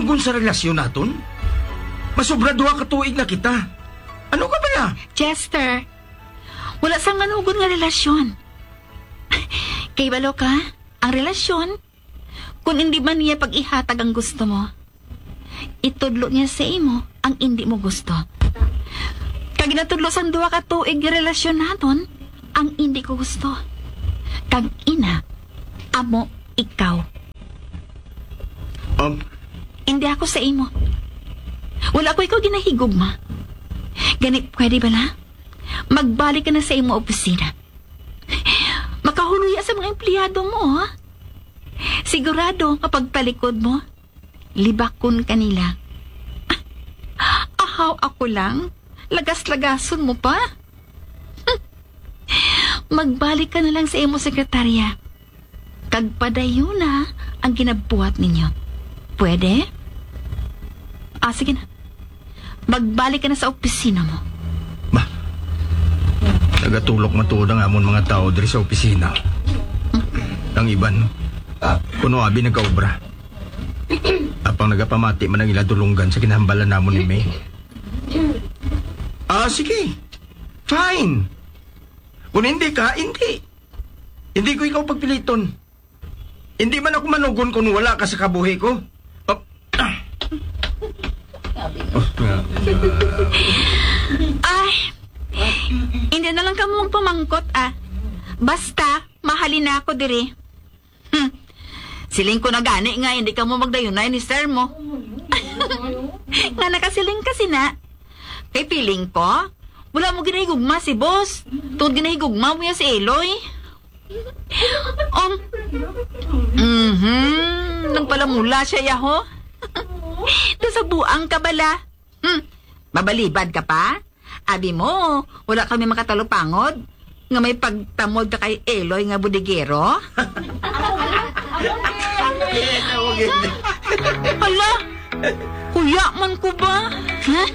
manugon sa relasyon naton? Masobra duha ka tuig na kita. Ano ka ba na? Chester, wala sang manugon nga relasyon. Kay balo ka, ang relasyon, kung hindi man niya pag-ihatag ang gusto mo, itudlo niya sa imo ang hindi mo gusto. Kag ginatudlo sang duha ka tuig nga relasyon naton, ang hindi ko gusto. Kag ina, amo, ikaw. Hindi ako sa imo. Wala ko ikaw ginahigugma. Ganit, pwede ba na? Magbalik ka na sa imo opisina. Makahuluya sa mga empleyado mo, ha? Sigurado, kapag talikod mo, libakon kanila. Ahaw ako lang? Lagas-lagason mo pa? Magbalik ka na lang sa imo sekretarya. Kagpadayo na ang ginabuhat ninyo. Pwede? Sige na. Magbalik ka na sa opisina mo. Ba, nagatulok matuod ang amon mga tao diri sa opisina. Ang iban, kuno abi nagkaobra. Apang nagapamati man ang iladulunggan sa kinahambalan namon ni May. Sige. Fine. Kung hindi ka, hindi. Hindi ko ikaw pagpiliton. Hindi man ako manugon kung wala ka sa kabuhi ko. Ay, hindi na lang ka mong pamangkot, Basta, mahalin na ako diri. Siling ko na gani nga, hindi ka mo magdayunay ni sir mo. Nga nakasiling kasi na. Kay piling ko, wala mo ginahigugma si boss. Tungod ginahigugma mo yan si Eloy. Nang pala mula siya yaho. Sa buang ka bala. Mabalibad ka pa? Abi mo, wala kami makatalupangod. Nga may pagtamod ka kay Eloy nga budigero. Hala, kuya man ko ba?